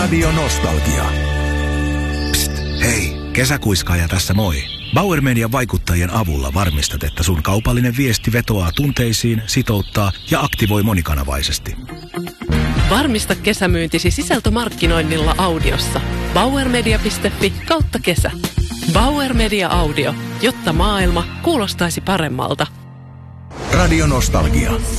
Radio Nostalgia. Psst, hei, kesäkuiskaaja tässä moi. Bauer Median vaikuttajien avulla varmistat, että sun kaupallinen viesti vetoaa tunteisiin, sitouttaa ja aktivoi monikanavaisesti. Varmista kesämyyntisi sisältömarkkinoinnilla audiossa. bauermedia.fi/kesä. Bauer Media Audio, jotta maailma kuulostaisi paremmalta. Radio Nostalgia.